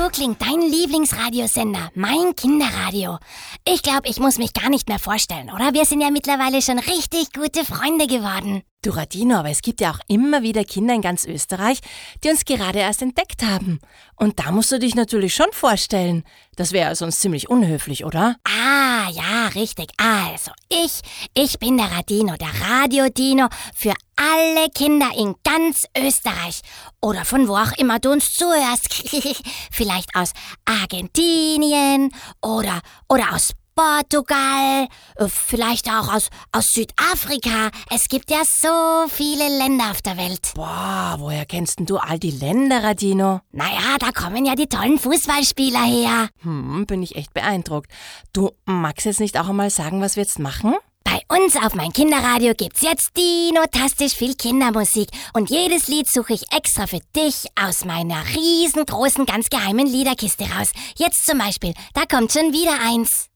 klingt dein Lieblingsradiosender, mein Kinderradio. Ich glaube, ich muss mich gar nicht mehr vorstellen, oder? Wir sind ja mittlerweile schon richtig gute Freunde geworden. Du Radino, aber es gibt ja auch immer wieder Kinder in ganz Österreich, die uns gerade erst entdeckt haben. Und da musst du dich natürlich schon vorstellen. Das wäre sonst ziemlich unhöflich, oder? Ah, ja, richtig. Also, ich bin der Radino, der Radio-Dino für alle Kinder in ganz Österreich. Oder von wo auch immer du uns zuhörst. Vielleicht aus Argentinien oder aus Portugal, vielleicht auch aus Südafrika. Es gibt ja so viele Länder auf der Welt. Boah, woher kennst denn du all die Länder, Radino? Naja, da kommen ja die tollen Fußballspieler her. Bin ich echt beeindruckt. Du, magst jetzt nicht auch einmal sagen, was wir jetzt machen? Bei uns auf mein Kinderradio gibt's jetzt dinotastisch viel Kindermusik und jedes Lied suche ich extra für dich aus meiner riesengroßen, ganz geheimen Liederkiste raus. Jetzt zum Beispiel, da kommt schon wieder eins.